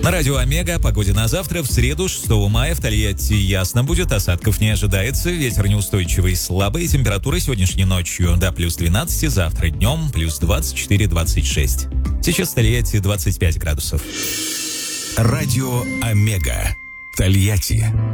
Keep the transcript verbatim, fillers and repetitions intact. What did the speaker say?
На радио «Омега» о погоде на завтра. В среду, шестого мая, в Тольятти ясно будет, осадков не ожидается. Ветер неустойчивый, слабый. Температура сегодняшней ночью до плюс двенадцать, завтра днем плюс двадцать четыре - двадцать шесть. Сейчас в Тольятти двадцать пять градусов. Радио «Омега». Тольятти